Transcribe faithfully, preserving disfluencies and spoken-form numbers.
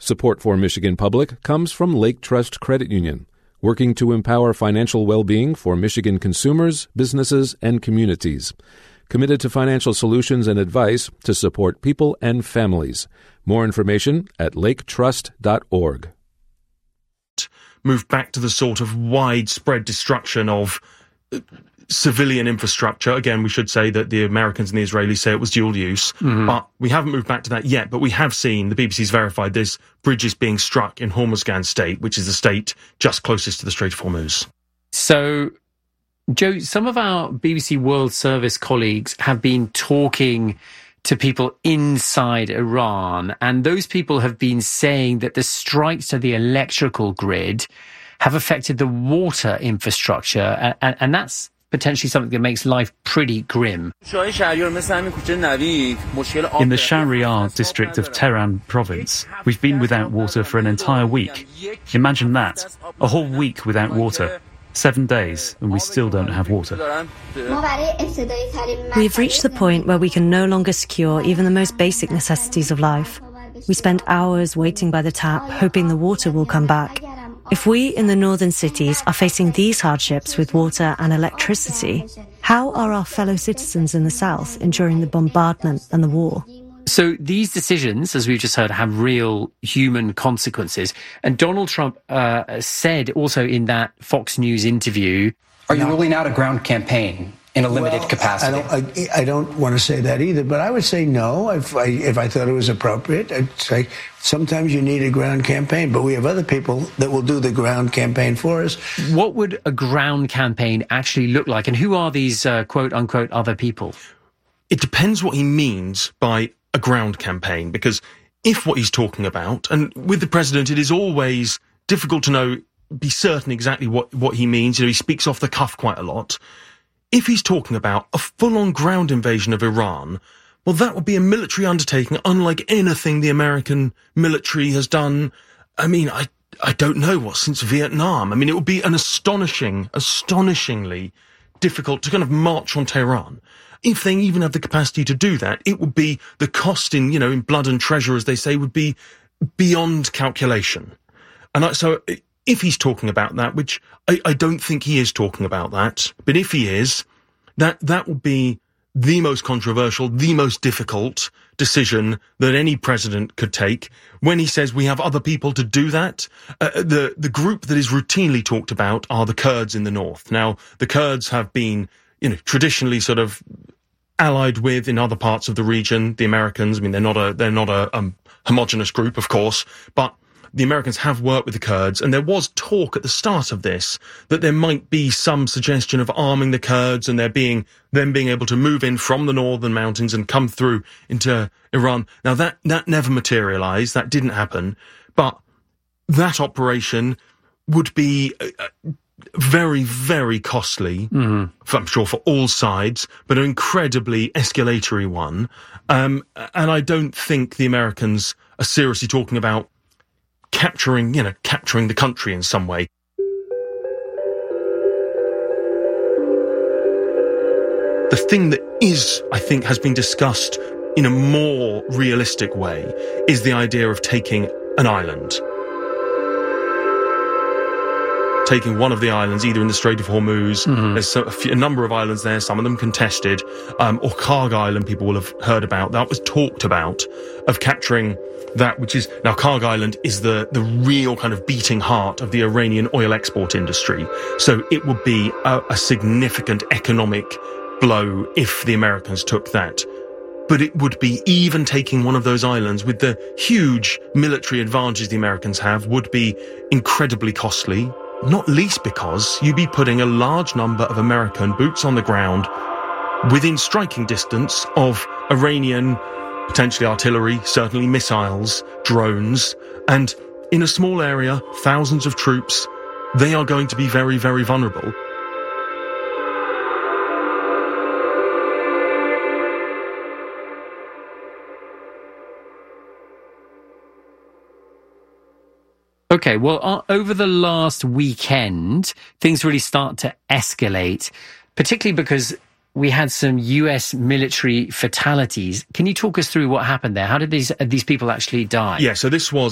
Support for Michigan Public comes from Lake Trust Credit Union, working to empower financial well-being for Michigan consumers, businesses, and communities. Committed to financial solutions and advice to support people and families. More information at lake trust dot org. Move back to the sort of widespread destruction of civilian infrastructure. Again, we should say that the Americans and the Israelis say it was dual use, mm-hmm. but we haven't moved back to that yet. But we have seen, the B B C's verified this, bridges being struck in Hormuzgan state, which is the state just closest to the Strait of Hormuz. So, Joe, some of our B B C World Service colleagues have been talking to people inside Iran, and those people have been saying that the strikes to the electrical grid have affected the water infrastructure, and, and that's potentially something that makes life pretty grim. In the Shahryar district of Tehran province, we've been without water for an entire week. Imagine that, a whole week without water. Seven days, and we still don't have water. We've reached the point where we can no longer secure even the most basic necessities of life. We spend hours waiting by the tap, hoping the water will come back. If we in the northern cities are facing these hardships with water and electricity, how are our fellow citizens in the south enduring the bombardment and the war? So these decisions, as we've just heard, have real human consequences. And Donald Trump uh, said also in that Fox News interview... Are you ruling out a ground campaign in a limited well, capacity? I don't, I, I don't want to say that either, but I would say no if I, if I thought it was appropriate. I'd say sometimes you need a ground campaign, but we have other people that will do the ground campaign for us. What would a ground campaign actually look like? And who are these uh, quote-unquote other people? It depends what he means by a ground campaign, because if what he's talking about, and with the president it is always difficult to know, be certain exactly what, what he means, you know, he speaks off the cuff quite a lot. If he's talking about a full-on ground invasion of Iran, well, that would be a military undertaking unlike anything the American military has done. I mean, I, I don't know what, since Vietnam. I mean, it would be an astonishing, astonishingly difficult to kind of march on Tehran. If they even have the capacity to do that, it would be, the cost in, you know, in blood and treasure, as they say, would be beyond calculation. And I, so if he's talking about that, which I, I don't think he is talking about that, but if he is, that, that would be the most controversial, the most difficult decision that any president could take when he says we have other people to do that. Uh, the, the group that is routinely talked about are the Kurds in the north. Now, the Kurds have been, you know, traditionally sort of allied with in other parts of the region, the Americans. I mean, they're not a, they're not a um, homogenous group, of course, but the Americans have worked with the Kurds, and there was talk at the start of this that there might be some suggestion of arming the Kurds and there being, them being able to move in from the northern mountains and come through into Iran. Now that, that never materialized. That didn't happen, but that operation would be uh, very, very costly, mm-hmm. for, I'm sure, for all sides, but an incredibly escalatory one. Um, and I don't think the Americans are seriously talking about capturing, you know, capturing the country in some way. The thing that is, I think, has been discussed in a more realistic way is the idea of taking an island. Taking one of the islands, either in the Strait of Hormuz, mm-hmm. there's a, few, a number of islands there, some of them contested, um, or Karg Island, people will have heard about. That was talked about, of capturing that, which is, now Karg Island is the, the real kind of beating heart of the Iranian oil export industry. So it would be a, a significant economic blow if the Americans took that. But it would be, even taking one of those islands with the huge military advantages the Americans have, would be incredibly costly. Not least because you'd be putting a large number of American boots on the ground within striking distance of Iranian, potentially artillery, certainly missiles, drones, and in a small area, thousands of troops. They are going to be very, very vulnerable. Okay, well, uh, over the last weekend, things really start to escalate, particularly because we had some U S military fatalities. Can you talk us through what happened there? How did these uh, these people actually die? Yeah, so this was